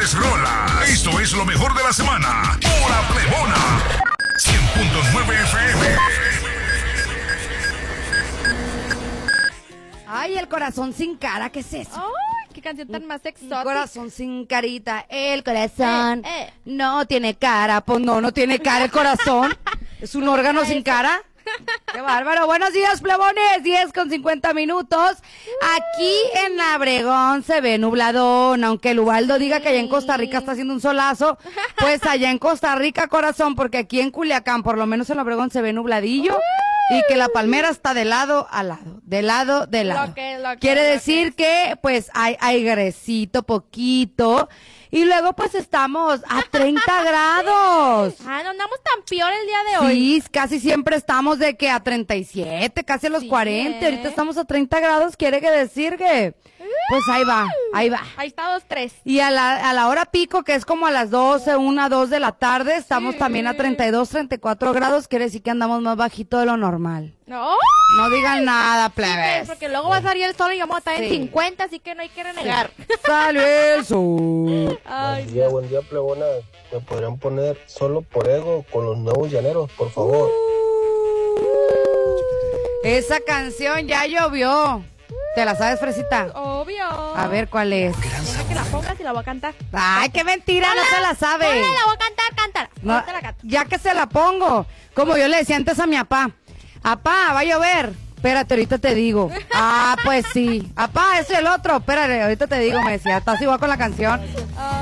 mejores rolas. Esto es lo mejor de la semana. Hora Plebona. 100.9 FM. Ay, el corazón sin cara, ¿qué es eso? ¡Ay, qué canción tan más exótica! El corazón sin carita, el corazón no tiene cara. Pues no tiene cara el corazón. ¿Es un órgano sin cara? ¡Qué bárbaro! Buenos días, plebones, 10:50. Aquí en Obregón se ve nubladón, aunque el Ubaldo diga que allá en Costa Rica está haciendo un solazo, pues allá en Costa Rica, corazón, porque aquí en Culiacán, por lo menos en Obregón, se ve nubladillo y que la palmera está de lado a lado, de lado. Quiere decir que, pues, hay airecito poquito. Y luego, pues, estamos a 30 grados. Ah, no andamos tan peor el día de hoy. Sí, casi siempre estamos de que a 37, casi a los 40. Ahorita estamos a 30 grados, quiere que decir que, pues, ahí va. Ahí está 2-3. Y a la hora pico, que es como a las 12, 1, 2 de la tarde, estamos también a 32, 34 grados, quiere decir que andamos más bajito de lo normal. No. No digan nada, plebes. Porque luego va a salir el sol y vamos a estar en 50, así que no hay que renegar. Salió el sol. Ay, Buen día, plebona. ¿Me podrían poner Solo por Ego con Los Nuevos Llaneros, por favor? Esa canción ya llovió. ¿Te la sabes, Fresita? obvio. A ver, ¿cuál es? Deja que la pongas y la voy a cantar. Ay, qué mentira, no se la sabe. Ponla, la voy a cantar, cántala. No, Te la canto. ya que se la pongo, como yo le decía antes a mi papá, apá, va a llover, espérate, ahorita te digo. Ah, pues sí, apá, ese es el otro, espérate, ahorita te digo, me decía, estás igual con la canción.